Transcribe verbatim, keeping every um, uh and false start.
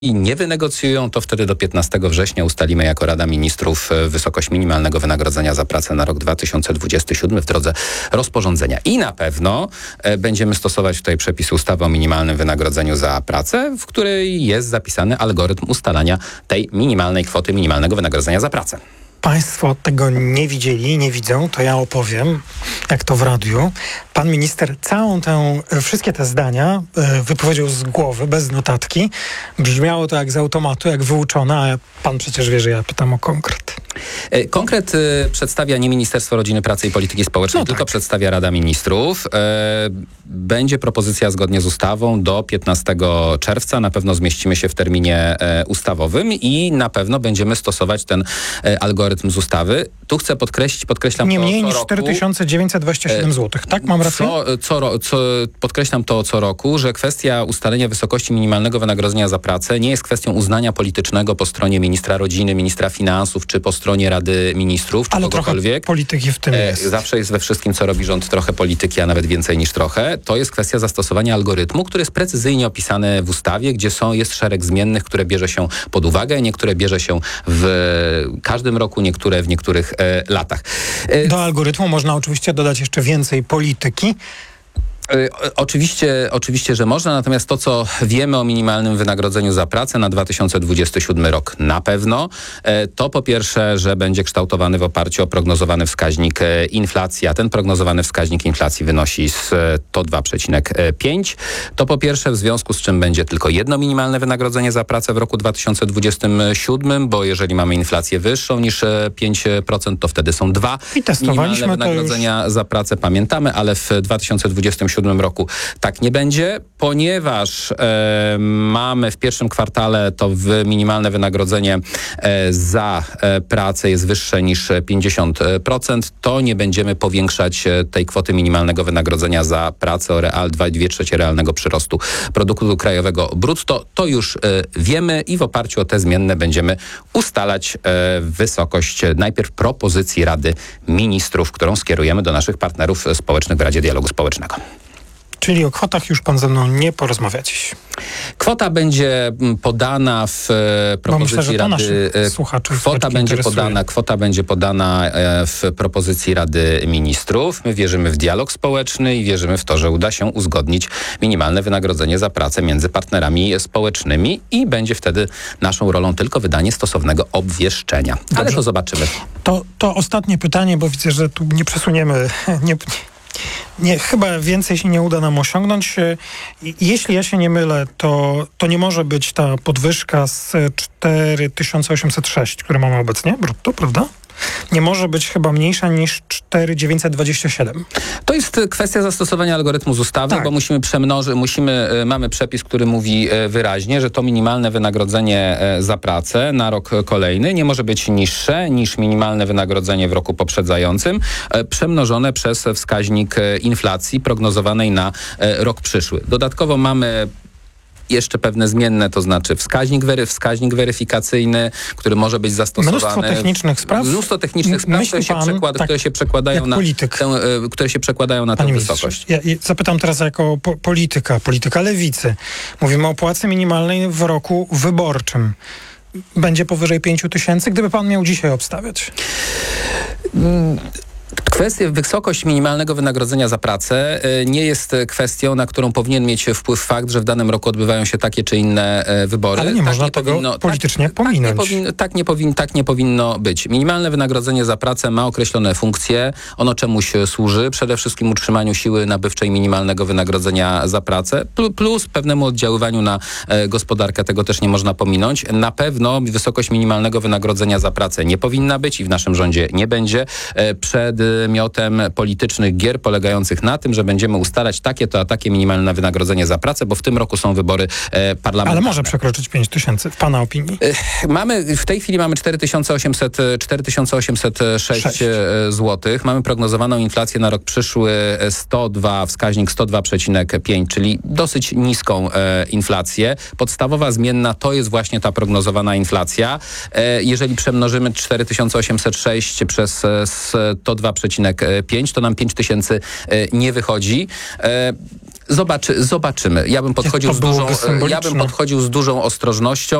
i nie wynegocjują, to wtedy do piętnastego września ustalimy jako Rada Ministrów wysokość minimalnego wynagrodzenia za pracę na rok dwa tysiące dwudziesty siódmy w drodze rozporządzenia. I na pewno e, będziemy stosować tutaj przepisy ustawy o minimalnym wynagrodzeniu za pracę, w której jest zapisany algorytm ustalania tej minimalnej kwoty minimalnego wynagrodzenia za pracę. Państwo tego nie widzieli, nie widzą, to ja opowiem, jak to w radiu. Pan minister całą tę, wszystkie te zdania y, wypowiedział z głowy, bez notatki. Brzmiało to jak z automatu, jak wyuczone, a pan przecież wie, że ja pytam o konkret. Konkret y, przedstawia nie Ministerstwo Rodziny, Pracy i Polityki Społecznej, no tylko tak. przedstawia Rada Ministrów. E, będzie propozycja zgodnie z ustawą do piętnastego czerwca. Na pewno zmieścimy się w terminie e, ustawowym i na pewno będziemy stosować ten e, algorytm z ustawy. Tu chcę podkreślić, podkreślam nie to mniej co niż roku. cztery tysiące dziewięćset dwadzieścia siedem złotych, tak? Mam rację? Co, co, co, podkreślam to co roku, że kwestia ustalenia wysokości minimalnego wynagrodzenia za pracę nie jest kwestią uznania politycznego po stronie ministra rodziny, ministra finansów, czy po stronie Rady Ministrów, czy ale kogokolwiek. Trochę polityki w tym jest. Zawsze jest we wszystkim, co robi rząd, trochę polityki, a nawet więcej niż trochę. To jest kwestia zastosowania algorytmu, który jest precyzyjnie opisany w ustawie, gdzie są, jest szereg zmiennych, które bierze się pod uwagę, niektóre bierze się w każdym roku, niektóre w niektórych e, latach. E, Do algorytmu można oczywiście dodać jeszcze więcej polityki. Oczywiście, oczywiście, że można, natomiast to, co wiemy o minimalnym wynagrodzeniu za pracę na dwa tysiące dwudziesty siódmy rok na pewno, to po pierwsze, że będzie kształtowany w oparciu o prognozowany wskaźnik inflacji, a ten prognozowany wskaźnik inflacji wynosi sto dwa przecinek pięć. To po pierwsze, w związku z czym będzie tylko jedno minimalne wynagrodzenie za pracę w roku dwa tysiące dwudziestym siódmym, bo jeżeli mamy inflację wyższą niż pięć procent, to wtedy są dwa I testowaliśmy minimalne wynagrodzenia za pracę, pamiętamy, ale w dwa tysiące dwudziestym siódmym roku tak nie będzie, ponieważ e, mamy w pierwszym kwartale to w minimalne wynagrodzenie e, za e, pracę jest wyższe niż pięćdziesiąt procent, to nie będziemy powiększać e, tej kwoty minimalnego wynagrodzenia za pracę o real dwa i dwie trzecie realnego przyrostu produktu krajowego brutto. To już e, wiemy i w oparciu o te zmienne będziemy ustalać e, wysokość e, najpierw propozycji Rady Ministrów, którą skierujemy do naszych partnerów społecznych w Radzie Dialogu Społecznego. Czyli o kwotach już pan ze mną nie porozmawia dziś. Kwota będzie podana w propozycji myślę, że to Rady. Kwota będzie podana, kwota będzie podana w propozycji Rady Ministrów. My wierzymy w dialog społeczny i wierzymy w to, że uda się uzgodnić minimalne wynagrodzenie za pracę między partnerami społecznymi i będzie wtedy naszą rolą tylko wydanie stosownego obwieszczenia. Dobrze. Ale to zobaczymy. To, to ostatnie pytanie, bo widzę, że tu nie przesuniemy... Nie, Nie, chyba więcej się nie uda nam osiągnąć. Jeśli ja się nie mylę, to, to nie może być ta podwyżka z cztery tysiące osiemset sześć, które mamy obecnie, brutto, prawda? Nie może być chyba mniejsza niż cztery tysiące dziewięćset dwadzieścia siedem. To jest kwestia zastosowania algorytmu z ustawy, tak. bo musimy przemnożyć, musimy, mamy przepis, który mówi wyraźnie, że to minimalne wynagrodzenie za pracę na rok kolejny nie może być niższe niż minimalne wynagrodzenie w roku poprzedzającym, przemnożone przez wskaźnik inflacji prognozowanej na rok przyszły. Dodatkowo mamy jeszcze pewne zmienne, to znaczy wskaźnik, wery, wskaźnik weryfikacyjny, który może być zastosowany. Mnóstwo technicznych spraw. Mnóstwo technicznych spraw, które się, przekład, tak, które się przekładają na tę, które się przekładają na tę wysokość. Ja, ja zapytam teraz jako po, polityka, polityka lewicy. Mówimy o płacy minimalnej w roku wyborczym. Będzie powyżej pięciu tysięcy, gdyby pan miał dzisiaj obstawiać? Hmm. Kwestia, wysokość minimalnego wynagrodzenia za pracę y, nie jest kwestią, na którą powinien mieć wpływ fakt, że w danym roku odbywają się takie czy inne y, wybory. Ale nie tak można nie tego powinno, politycznie tak, pominąć. Tak nie, powinno, tak, nie powin, tak nie powinno być. Minimalne wynagrodzenie za pracę ma określone funkcje. Ono czemuś służy. Przede wszystkim utrzymaniu siły nabywczej minimalnego wynagrodzenia za pracę, plus pewnemu oddziaływaniu na e, gospodarkę. Tego też nie można pominąć. Na pewno wysokość minimalnego wynagrodzenia za pracę nie powinna być i w naszym rządzie nie będzie. E, przed miotem politycznych gier polegających na tym, że będziemy ustalać takie to a takie minimalne wynagrodzenie za pracę, bo w tym roku są wybory e, parlamentarne. Ale może przekroczyć pięć tysięcy w pana opinii? E, mamy, w tej chwili mamy cztery tysiące osiemset sześć złotych. Mamy prognozowaną inflację na rok przyszły sto dwa, wskaźnik sto dwa przecinek pięć, czyli dosyć niską e, inflację. Podstawowa zmienna to jest właśnie ta prognozowana inflacja. E, jeżeli przemnożymy cztery tysiące osiemset sześć przez sto dwa przecinek pięć, to nam pięć tysięcy nie wychodzi. Zobaczy, zobaczymy. Ja bym podchodził to z dużą, byłoby ja bym symboliczne. podchodził z dużą ostrożnością.